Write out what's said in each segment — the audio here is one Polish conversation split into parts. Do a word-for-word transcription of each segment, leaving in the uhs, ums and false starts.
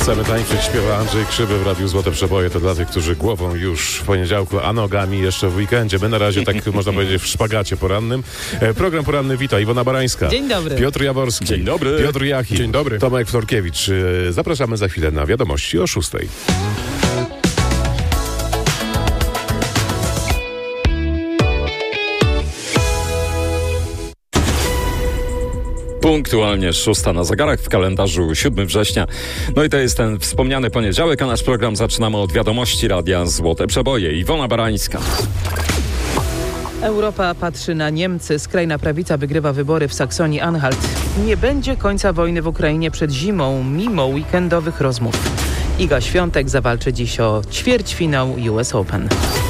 Chcemy tańczyć, śpiewa Andrzej Krzywy w Radiu Złote Przeboje. To dla tych, którzy głową już w poniedziałku, a nogami jeszcze w weekendzie. My na razie, tak można powiedzieć, w szpagacie porannym. E, program poranny wita Iwona Barańska. Dzień dobry. Piotr Jaworski. Dzień dobry. Piotr Jachim. Dzień dobry. Tomek Florkiewicz. E, zapraszamy za chwilę na wiadomości o szóstej. Punktualnie szósta na zegarach w kalendarzu siódmego września. No i to jest ten wspomniany poniedziałek, a nasz program zaczynamy od wiadomości Radia Złote Przeboje. Iwona Barańska. Europa patrzy na Niemcy. Skrajna prawica wygrywa wybory w Saksonii-Anhalt. Nie będzie końca wojny w Ukrainie przed zimą, mimo weekendowych rozmów. Iga Świątek zawalczy dziś o ćwierćfinał U S Open.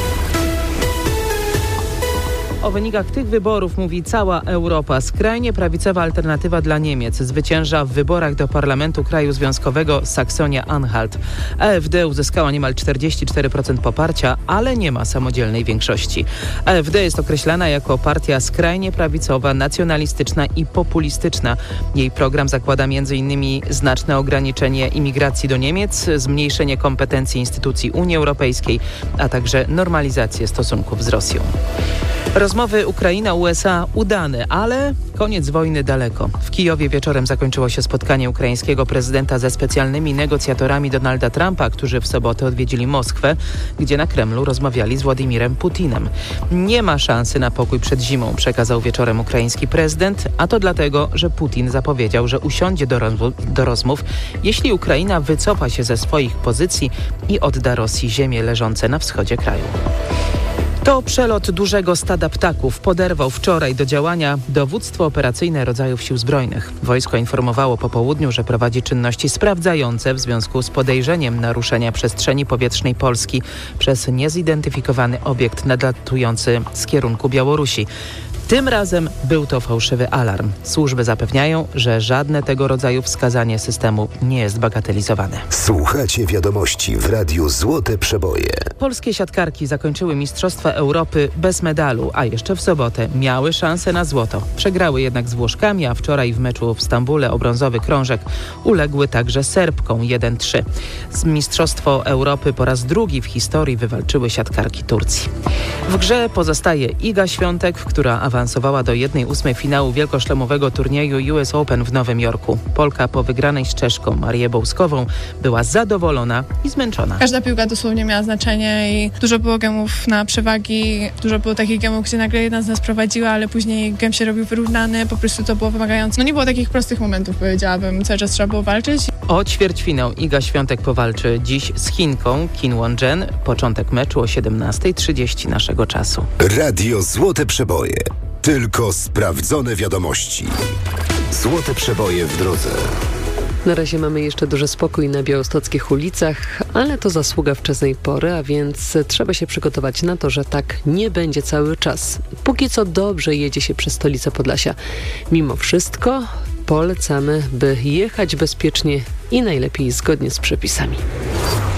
O wynikach tych wyborów mówi cała Europa. Skrajnie prawicowa alternatywa dla Niemiec zwycięża w wyborach do Parlamentu Kraju Związkowego Saksonia-Anhalt. A F D uzyskała niemal czterdzieści cztery procent poparcia, ale nie ma samodzielnej większości. A F D jest określana jako partia skrajnie prawicowa, nacjonalistyczna i populistyczna. Jej program zakłada między innymi znaczne ograniczenie imigracji do Niemiec, zmniejszenie kompetencji instytucji Unii Europejskiej, a także normalizację stosunków z Rosją. Rozmowy Ukraina-U S A udane, ale koniec wojny daleko. W Kijowie wieczorem zakończyło się spotkanie ukraińskiego prezydenta ze specjalnymi negocjatorami Donalda Trumpa, którzy w sobotę odwiedzili Moskwę, gdzie na Kremlu rozmawiali z Władimirem Putinem. Nie ma szansy na pokój przed zimą, przekazał wieczorem ukraiński prezydent, a to dlatego, że Putin zapowiedział, że usiądzie do, roz- do rozmów, jeśli Ukraina wycofa się ze swoich pozycji i odda Rosji ziemie leżące na wschodzie kraju. To przelot dużego stada ptaków poderwał wczoraj do działania Dowództwo Operacyjne Rodzajów Sił Zbrojnych. Wojsko informowało po południu, że prowadzi czynności sprawdzające w związku z podejrzeniem naruszenia przestrzeni powietrznej Polski przez niezidentyfikowany obiekt nadlatujący z kierunku Białorusi. Tym razem był to fałszywy alarm. Służby zapewniają, że żadne tego rodzaju wskazanie systemu nie jest bagatelizowane. Słuchacie wiadomości w Radiu Złote Przeboje. Polskie siatkarki zakończyły Mistrzostwa Europy bez medalu, a jeszcze w sobotę miały szansę na złoto. Przegrały jednak z Włoszkami, a wczoraj w meczu w Stambule o brązowy krążek uległy także Serbkom jeden trzy. Z Mistrzostwo Europy po raz drugi w historii wywalczyły siatkarki Turcji. W grze pozostaje Iga Świątek, która awansowała do jednej ósmej finału wielkoszlemowego turnieju U S Open w Nowym Jorku. Polka po wygranej z Czeszką Marię Bołskową była zadowolona i zmęczona. Każda piłka dosłownie miała znaczenie i dużo było gemów na przewagi, dużo było takich gemów, gdzie nagle jedna z nas prowadziła, ale później gem się robił wyrównany, po prostu to było wymagające. No nie było takich prostych momentów, powiedziałabym, cały czas trzeba było walczyć. O ćwierćfinał Iga Świątek powalczy dziś z Chinką Kim Won-jen. Początek meczu o siedemnasta trzydzieści naszego czasu. Radio Złote Przeboje. Tylko sprawdzone wiadomości. Złote Przeboje w drodze. Na razie mamy jeszcze duży spokój na białostockich ulicach, ale to zasługa wczesnej pory, a więc trzeba się przygotować na to, że tak nie będzie cały czas. Póki co dobrze jedzie się przez stolicę Podlasia. Mimo wszystko polecamy, by jechać bezpiecznie i najlepiej zgodnie z przepisami.